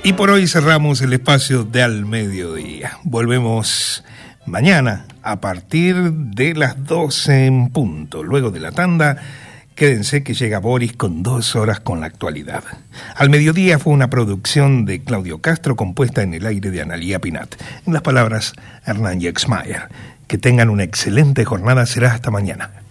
Y por hoy cerramos el espacio de Al Mediodía. Volvemos mañana a partir de las 12 en punto. Luego de la tanda, quédense que llega Boris con 2 horas con la actualidad. Al Mediodía fue una producción de Claudio Castro compuesta en el aire de Analía Pinat. En las palabras Hernán Yexmayer. Que tengan una excelente jornada. Será hasta mañana.